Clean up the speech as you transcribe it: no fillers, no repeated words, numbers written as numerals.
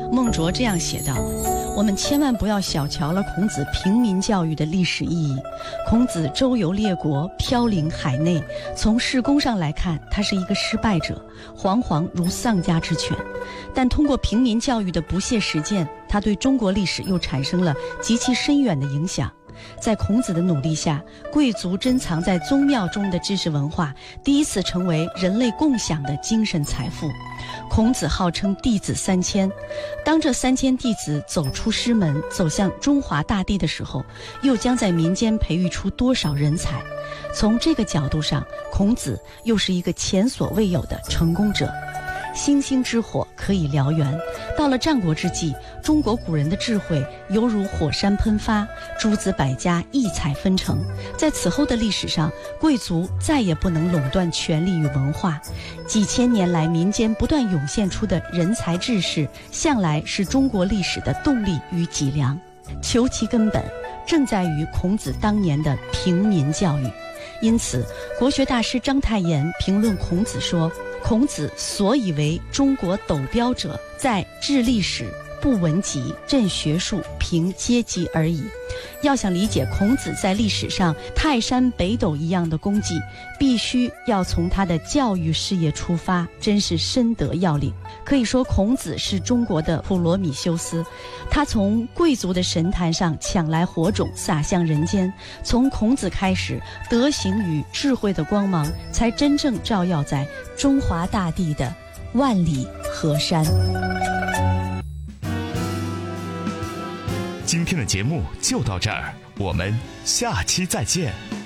孟卓这样写道：我们千万不要小瞧了孔子平民教育的历史意义。孔子周游列国，飘零海内，从事功上来看，他是一个失败者，惶惶如丧家之犬。但通过平民教育的不懈实践，他对中国历史又产生了极其深远的影响。在孔子的努力下，贵族珍藏在宗庙中的知识文化第一次成为人类共享的精神财富。孔子号称弟子3000，当这3000弟子走出师门，走向中华大地的时候，又将在民间培育出多少人才？从这个角度上，孔子又是一个前所未有的成功者。星星之火可以燎原，到了战国之际，中国古人的智慧犹如火山喷发，诸子百家异彩纷呈。在此后的历史上，贵族再也不能垄断权力与文化。几千年来，民间不断涌现出的人才志士，向来是中国历史的动力与脊梁。求其根本，正在于孔子当年的平民教育。因此，国学大师章太炎评论孔子说：孔子所以为中国斗标者，在治历史、不文集、振学术、平阶级而已。要想理解孔子在历史上泰山北斗一样的功绩，必须要从他的教育事业出发，真是深得要领。可以说，孔子是中国的普罗米修斯，他从贵族的神坛上抢来火种，洒向人间。从孔子开始，德行与智慧的光芒才真正照耀在中华大地的万里河山。 今天的节目就到这儿，我们下期再见。